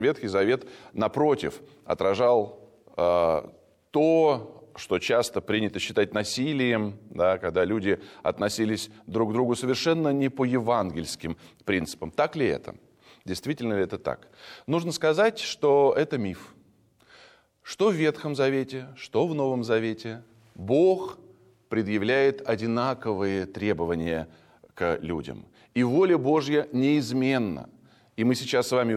Ветхий Завет, напротив, отражал то, что часто принято считать насилием, да, когда люди относились друг к другу совершенно не по евангельским принципам. Так ли это? Действительно ли это так? Нужно сказать, что это миф. Что в Ветхом Завете, что в Новом Завете, Бог предъявляет одинаковые требования к людям. И воля Божья неизменна. И мы сейчас с вами